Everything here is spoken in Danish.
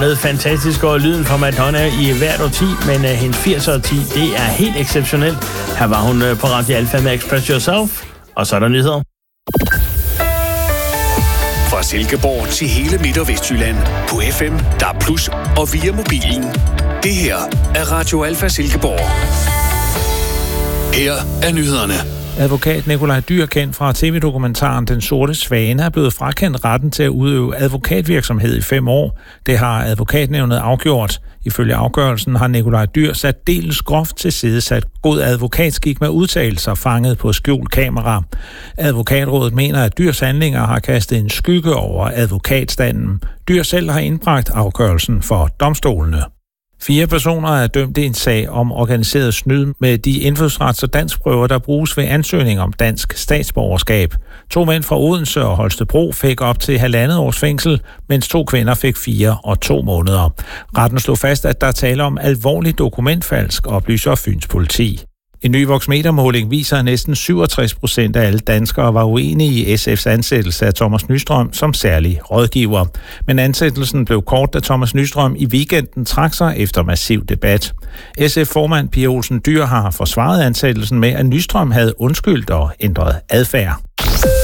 navnet fantastisk og lyden fra Madonna i hvert årti, men hendes 80'er-årti, det er helt exceptionelt. Her var hun på Radio Alfa med Express Yourself, og så er der nyheder. Fra Silkeborg til hele Midt- og Vestjylland på FM, DAB+ og via mobilen. Det her er Radio Alfa Silkeborg. Her er nyhederne. Advokat Nikolaj Dyhr, kendt fra tv-dokumentaren Den Sorte Svane, er blevet frakendt retten til at udøve advokatvirksomhed i 5 år. Det har advokatnævnet afgjort. Ifølge afgørelsen har Nikolaj Dyhr særdeles groft tilsidesat god advokatskik med udtalelser fanget på skjult kamera. Advokatrådet mener, at Dyhrs handlinger har kastet en skygge over advokatstanden. Dyhr selv har indbragt afgørelsen for domstolene. 4 personer er dømt i en sag om organiseret snyd med de indfødsrets- og danskprøver, der bruges ved ansøgning om dansk statsborgerskab. 2 mænd fra Odense og Holstebro fik op til 1,5 års fængsel, mens 2 kvinder fik 4 og 2 måneder. Retten slog fast, at der er tale om alvorlig dokumentfalsk, oplyser Fyns politi. En ny Voxmeter-måling viser, at næsten 67% af alle danskere var uenige i SF's ansættelse af Thomas Nystrøm som særlig rådgiver. Men ansættelsen blev kort, da Thomas Nystrøm i weekenden trak sig efter massiv debat. SF-formand Pia Olsen Dyhr har forsvaret ansættelsen med, at Nystrøm havde undskyldt og ændret adfærd.